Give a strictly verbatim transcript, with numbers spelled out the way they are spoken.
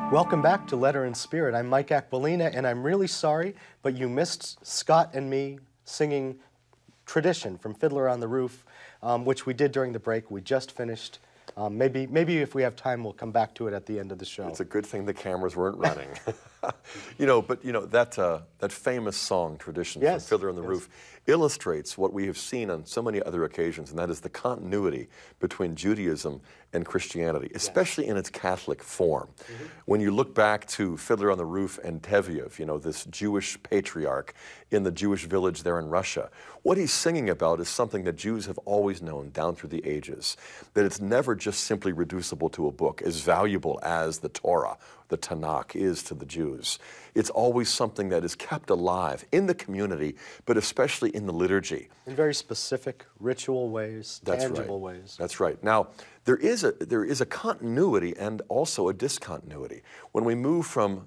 Welcome back to Letter and Spirit. I'm Mike Aquilina, and I'm really sorry, but you missed Scott and me singing Tradition from Fiddler on the Roof, um, which we did during the break. We just finished. Um, maybe, maybe if we have time, we'll come back to it at the end of the show. It's a good thing the cameras weren't running. You know, but you know that uh, that famous song, Tradition Yes, from Fiddler on the yes. Roof, illustrates what we have seen on so many other occasions, and that is the continuity between Judaism and Christianity, especially in its Catholic form. Mm-hmm. When you look back to Fiddler on the Roof and Tevyev, you know, this Jewish patriarch in the Jewish village there in Russia, what he's singing about is something that Jews have always known down through the ages, that it's never just simply reducible to a book, as valuable as the Torah, the Tanakh, is to the Jews. It's always something that is kept alive in the community, but especially in the liturgy. In very specific ritual ways, That's tangible right. ways. That's right. Now, there is a there is a continuity and also a discontinuity. When we move from